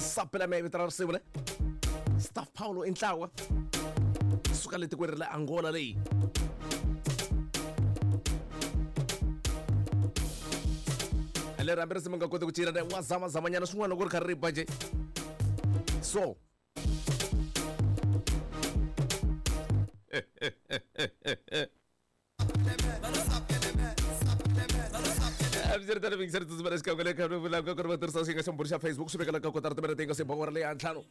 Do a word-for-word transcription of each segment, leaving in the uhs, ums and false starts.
Sapela me vitrarsiwile. Staff Paulo Inhlawa. Suka le tikweni ra Angola leyi. Ale rambere simunga koti ku tira wa zama zamanyana swin'wana ku ri kha ri baje. So Abzir tara mixer tu zbaras ka gole ka ro la ka korba tersa singa som bursha Facebook sube ka ka kotar te mere tenga se bawar le antlano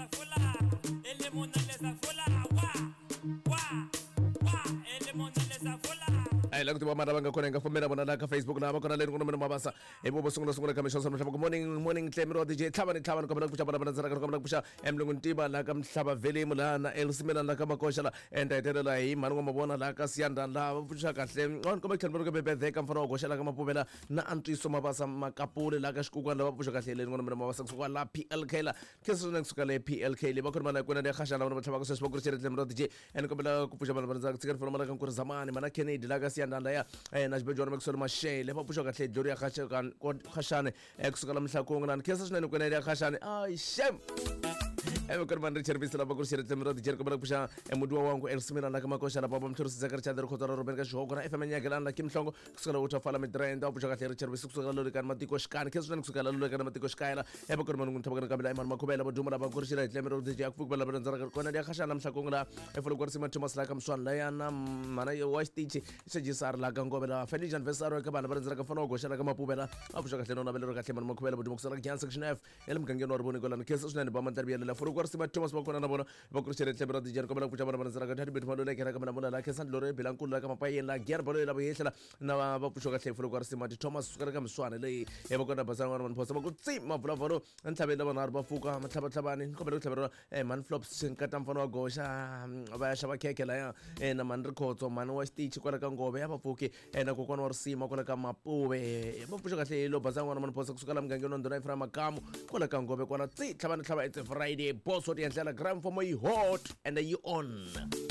ele mona le safula wa wa wa ele mona le safula ay lang tu ba marabanga ko nga fomera bona la ka Facebook na ba ko na le ngono mabasa e bo bosungula sungula ka misho sa good morning morning Clemiro D J Thabani Thabani ko ba ku chaba bana zara ko ba ku sha emlungu ntiba la ka mhlaba vele mulana elsimela la ka makosha la enda etela hi manu mabona la ka sianda la busha kahle on ko ba Clemiro ke bebe the ka mfana go shala ka mapubela na antiso mabasa makapule la ka shikukwa la busha kahle le ngono mabasa ku la P L K la keso na kusuka le P L K le ba ko mana ko na de khasha la ba thaba ko sesbo ko tsere Clemiro D J en ko ba ku pusha bana bana zara tsikar fona ka ku zamani mana Kennedy la ka sianda la ya na jibejona mekusona mashele bapusha kahle dori ya khashane khashane ekusuka la mhlakong na kesa swinene ku na ya khashane ay shem ebe ko man Richard Bisela ba ku sire Clemiro D J ko ba pusha emudwa wangu elsimela la kama kosha la baba mthurisi zakar chadar khotara roben ka shoko na F M nya gelana kimhlongo kusuka uta fala midrand bapusha kahle Richard Bisela kusuka lo kan matiko shkan kesa swinene kusuka lo kan matiko shkaila ebe ko man ngun tabaka kabila iman makubela baduma ba ku sire Clemiro D J akfu bala bala zara ko na ya khashana mhlakong la efolo ko sima Thomas la kam swan la yana mana yo wastage sejisar la gangobela Feliz anniversary ka bana bana zara ka fona go shala ka mapubela bapusha kahle nona bela kahle man makubela baduma kusala kyan section F elam kange no arboni golan kesa swinene ba man tarbiya la furu Sima Thomas bakona na bona bakuru sere Clemiro D J ko bala kucha bana bana zara ka thadi bit malo le kera ka bana mola la kesan lore bilankulu la ka mapai la gear balo la yesla na bapusho ka tlefulu kwa Sima Thomas ka ka mswane le e bakona basana wana man phosa bakutsi mavula valo nthabela bana ba fuka mathaba thabani ko bala thabela e man flops senkata mfano go sha ba shaba keke la ya e na man records man wa stage kwa ka ngobe ya bafuki e na kokona wa Sima kwa ka mapube bapusho ka tlelo basana wana man phosa kusukala mgange no ndona ifra makamu kwa ka ngobe kwa tsi thabana thaba it's Friday boss yandlela gram for my hot and you on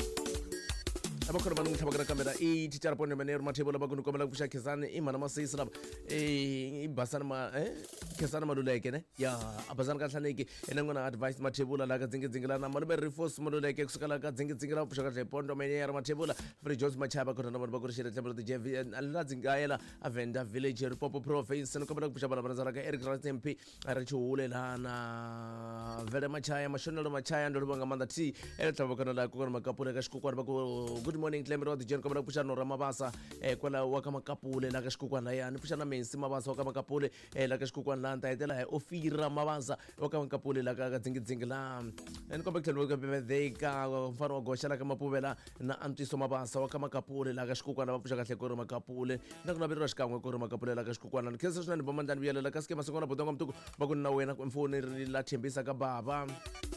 abakho bana ngithabakela kamera i teacher pone manero mathebola bakunu komela kusha khesane imana masisi laba eh ibasana ma eh khesana maluleke ne ya abazana ka hlaneke enangona advice mathebola la ka dzinge dzingela na malube reforce maluleke kusukala ka dzinge dzingela kusha ka pondo manero mathebola free Jones machaba khona na bakuru shira Clemiro D J alla dzingayela avenda village popo province no komela kusha bana bana zara ka Eric Ratempi arichulelana vele machaya mashonelo machaya ndo banga manda ti etabakana la kokona makapule ka shikukwana bako good morning Clemiro D J ko bala pusha no ramabasa eh kwala wa kama kapule la ka shikukwana yani pusha na mensi mabasa wa kama kapule eh la ka shikukwana la nta etela eh ofira mabasa wa kama kapule la ka dzingi dzingi la en ko Clemiro ka bebe ka mfano go shala kama pubela na antiso mabasa wa kama kapule la ka shikukwana ba pusha ka tle ko makapule na kuna biro shikangwe ko makapule la ka shikukwana kesa swinene bomandani biyela la ka skema singona bodonga mtuku bakuna wena mfoni la thembisa ka baba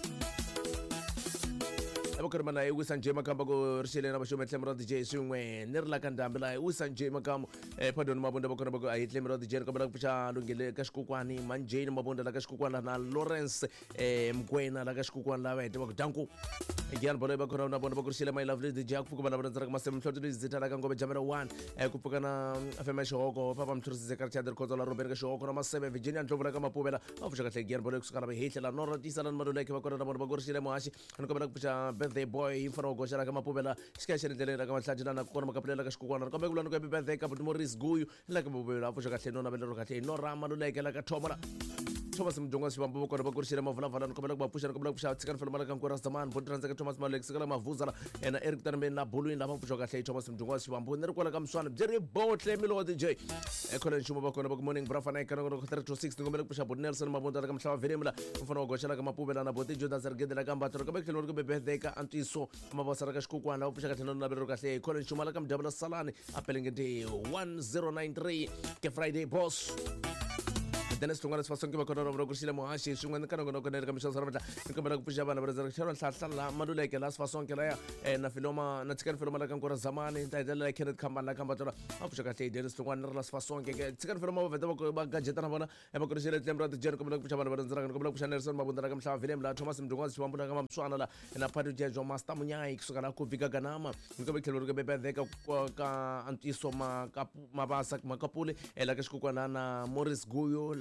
abakho mana e Wisanje makamba go rishele na basho Clemiro D J swinwe nirla kandambe la Wisanje makamo e pardon mabonda bakho bako ai Clemiro D J ko bala kucha lungele ka shikukwani manje mabonda la ka shikukwana na Lawrence e Mkwena la ka shikukwana la wete bako danku Gian bole bakho na bonda bako rishele my lovely D J akufuka bala bala zara masem mhlotho zithala ka ngobe jamela one e kufuka na afema shoko papa mthurisi zekar chadar khozola robert ka shoko na masebe Virginia ndlovula ka mapubela afusha ka gian bole kusukala be hitla nora tisala madule ke bakho na bonda bako rishele moashi ko bala kucha birthday boy infano go shara ka mapubela skeshe ndelela ka mahlajina na kona makapela ka shikukwana ko bekulana ko birthday ka Morris Guyu la ka mapubela afusha ka tleno na belero ka tle no rama luleke la ka thomala Thomas mjonga sibambo boko bako rishele mavala vala ko bala kupusha ko bala kusha tsikan fela malaka nkora zaman bo transa ka Thomas Malek sikala mavuzala ena Eric Tanbe na bulwini la mafusha ka tle Thomas mjonga sibambo nere kwala ka mswana jeri bo Clemiro D J ekhola nchumo bako na bako morning brafana ikana ko three to six ngomela kupusha bo Nelson mabonda ka mhlaba veremla mfano go shala ka mapubela na boti Jordan Sergedela ka mbatro ka bekelo ko birthday ka antiso mabasara ka shikukwana upusha ka tle na belo ka tle ekhola nchumo la ka mdabula salani apelengete one zero nine three ke Friday boss Dennis Tungana sifasong ke bakona ro kusile mo hashi shungwana kana ngono kana ka misho sarabata ka bala kupusha bana brazil sharo hlatla la madule ke la sifasong ke la ya na filoma na tsikan filoma la ka ngora zamani ta dela Kenneth Khambala ka mbatona apusha ka tle Dennis Tungana la sifasong ke tsikan filoma ba veta ba ga jeta na bona e bakona shile Clemiro D J ko bala kupusha bana brazil ka bala kupusha Nelson mabunda ka mhlaba film la Thomas Mdungwa sibambula ka mamswana la na padu jejo master munyai kusuka la ku vika ganama ko bekelo ke bebe veka ka antiso ma ka mabasa makapule ela ka shikukwana na Morris Guyu la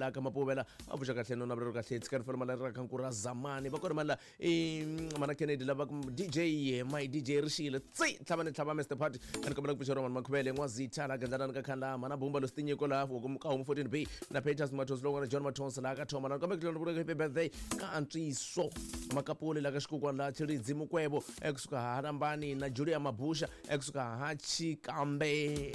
la ka mapobela a busha kahle nona bro kahle tsikana fela mala ra kan kura zamani ba kona mala e mana Kennedy la ba D J my D J rishile tsi tlabane tlaba Mister Party and komela ku bishora man makhubele ngwazitha la gandana ka khanda mana bumba lo stinyeko la go ka home fourteen B na Peters Matos lo ngwana John Matos la ka thoma la komela ku happy birthday ka Antsiso makapole la ka shikukwana la Chiridzi Mukwebo ekusuka harambani na Julia Mabusha ekusuka hachi kambe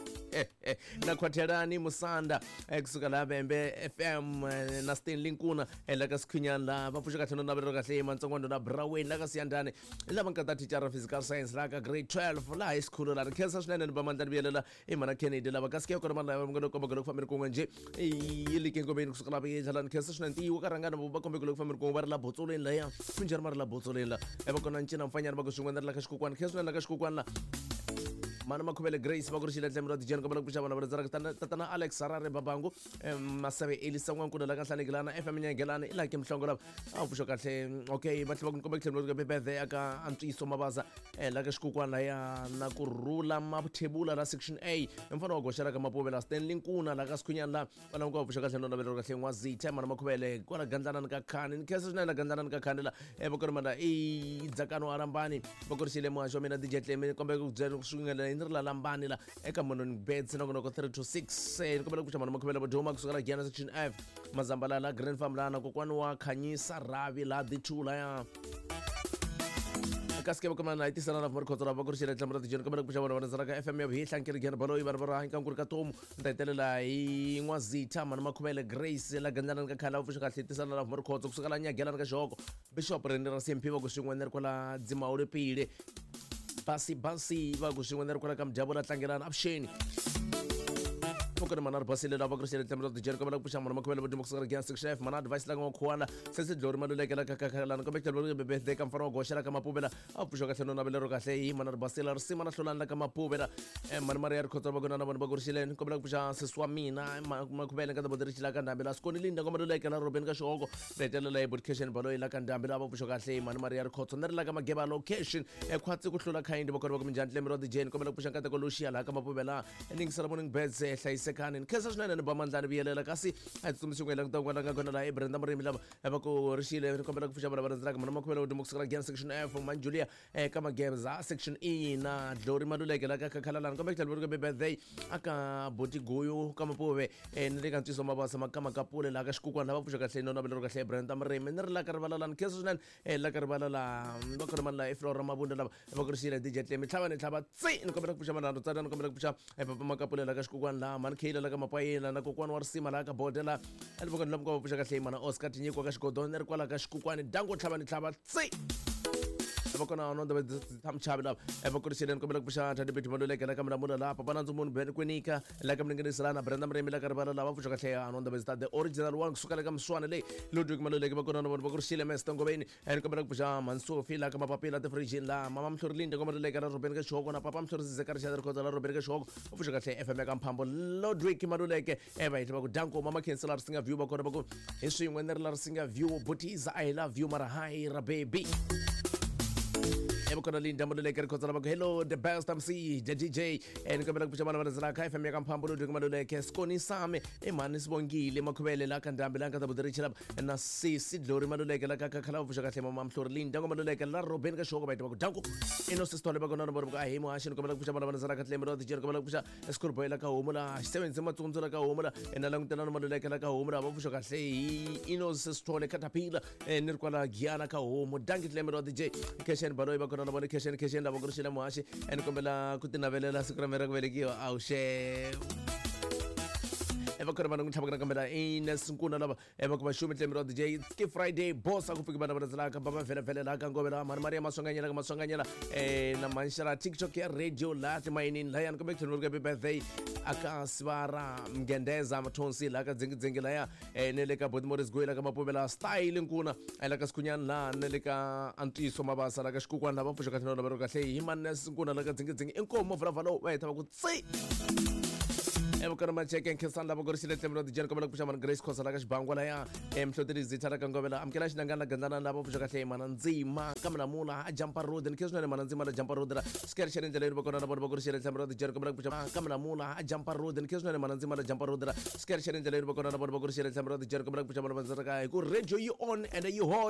na Kwaterani Musanda ekusuka la Bembe F M na Stanley Nkuna la ka Skhunyana la bapusha ka thona na bero ka hle mantsongondo na Brawen la ka Siyandane la bankata teacher of physical science la ka grade twelve la high school la Khensa swinene ba mandla biyelela e mana Kennedy la ba ka ske ko mala ngono ko bagolo family ko nje yili ke ngobeni kusuka la be jala Khensa swinene ti ka rangana ba kombe ko family ko ba la botsoleng la ya funjar mar la botsoleng la e ba kona ncina mfanyana ba go shungwana la ka shikukwana Khensa la ka shikukwana mana makhubele Grace ba go rishila tlemro di jena ko ba ku shabana ba zara tatana Alex Sarare babangu masabe Elisa ngwankuna la ka hlanekilana F M nyangelana ila ke mhlongo la a busho kahle okay ba tloba ko ba tlemro ka bebethe aka Antsiso Mabaza la ka shikukwana ya na ku rula mabuthebula la section A mfana wa go shara ka mapobela Stanley Nkuna la ka Skhunyana la bana ko busho kahle nona belo kahle ngwazitha mana makhubele kona gandlana ka khani Khensa swinene gandlana ka khani la e ba ko mana e dzakano arambani ba ko rishile mwasho mina D J Clem kombe ku dzena kusungela la lambani la eka monon beds na ko three to six ko bela kucha mana makhubela bodoma kusukela Giana section F mazambala la Grand Farm la na kokwani wa Khanyisa Ravi la Dithula ya kaske ba komana iti sana na mo khotsa ba ko rishela tlamra di jena ko bela kucha bona zara ka F M ya bi hlankere gena balo ibana bara hanka ngurka tomu ndaitelela i ngwazitha mana makhubela Grace la gandana ka khala ufusha ka hliti sana na mo khotsa kusukela nyagela ka shoko Bishop Rene ra sempi ba go swingwana ko la Dzimaule Pile basi basi va ku swin'wana ri kwala ka mujabo la tlangelana avuxeni Fokona mana basile la bakro sele temro de jerko bala pusha mana makhubela bodimo kusara Giana section F mana advice la ngokwana sese dlori malulekela ka kakhalana ko bekela lo be birthday ka mfana go shela ka mapubela a pusha ka tlheno na belero ka hle mana basile ri simana hlolana ka mapubela e mana mari ya ri khotsa bagona na bona bakro sele ko bela pusha seswa mina makhubela ka bodiri chila ka ndambela skoni linda ko malulekela Robin ka shoko betela la education balo ila ka ndambela ba pusha ka hle mana mari ya ri khotsa nri la ka mageba location e khwatsi ku hlola kind bakoro ba ko minjani lemro de jane ko bela pusha ka ta ko lo shia la ka mapubela ending ceremony beds e sekani Khensa swinene ba mandlana biyelela kasi a tsumisungela ngitongwana ka kona la e Brenda Mrimi laba ba ko rishile ko bela ku fusha bara bara zaka mana makhubela bodimo kusara Giana section F man Julia e ka magemza section E na Dlori malulekela ka kakhalana ko bekela bo be birthday aka boti goyo ka mapobe e ne ka Antsiso Mabasa makama ka pule la ka shikukwana ba fusha ka hle nona bela ka hle Brenda Mrimi ne la ka rivalala Khensa swinene e la ka rivalala ba ko mana la e Flora Mabunda laba ba ko rishile D J Clem tlhabane tlhaba tsi ko bela ku fusha mana tsana ko bela ku fusha e papa makapule la ka shikukwana la man khela la ka mapayela na kokwani wa risima la ka bodela aliboko ndlam ko busha ka hle mana Oscar Tinyiko ka xigodone ri kwala ka xikukwani dango tlhabani tlhaba tsi bakona no da tham chabela e bakuri silen ko bela busha thade bit malulekela ka mna mula la papa nanzu mun ben kwenika la ka mngeni salana Brenda Mrimi la ka bala la busha ka hle no da bezta the original one kusukala ka mswana le Ludwig maluleke bakona no bakuri sile mes tongo beni e ko bela busha manso fila ka mapapila te frijin la mama mhlorlinde ko maluleka ra Robin ka shoko na papa mhlor zikar shadar ko la Robin ka shoko busha ka hle F M ka mphambo Ludwig maluleke e ba itba ku danko mama cancel singa view bakona bako history when there la singa view butiza I love you mara hi ra baby Ebukona linda maluleke khotsa laba hello the best M C D J and ko bela ku chamana bana zala ka F M ya kamphambo lo maluleke skoni same e mani sibongile makhubele la ka ndambela ka tabudiri chila na sisi Dlori maluleke la ka kakhala ufusha ka hle mama mhlori linda ko maluleke la Robin ka shoko ba itba ku danko ino sistole ba kona no ba he mo ashin ko bela ku chamana bana zala ka tle mero dijero ko bela ku sha skor boyela ka homula seven zema tsunzula ka homula ena la ngutana maluleke la ka homula ba ufusha ka hle ino sistole katapila en kwala Giana ka homo dangi tle mero dj keshen balo ba kona bona keshen keshen la bogoro shila mwashi en kombela kutina velela sikra mera kwelekio au she eva kona bana ngithabaka kamera ines nkuna laba eva kuba shume tle mero dj ski Friday boss akufika bana bana zala ka baba vela vela la ka ngobela mar maria masonganyela ka masonganyela eh na manshara TikTok ya radio la timainin la yan kubek tnurga be birthday aka swara mgendeza mathonsi la ka dzingi la ya nele ka bodimoris goela ka mapobela style nkuna ala ka Skhunyana la nele ka Antsiso Mabasa la ka xikukwana ba pfusha ka thino la ba ro ka hle himanes nkuna la ka dzingi dzingi enkomo vravalo wa etha ku tsi emkona macheke nkesanda bogorisile temro dijen komela kusha man Grace Khosa laka xibangwa laya emhloteri zithara kangomela amkela xinangana gandana labo bushaka hle mana nzima kamela mula a jumper road nkesona mana nzima la jumper road la sker shere ndele bokona na bogorisile temro dijen komela kusha kamela mula a jumper road nkesona mana nzima la jumper road la sker shere ndele bokona na bogorisile temro dijen komela kusha mana banzara ku radio you on and you hold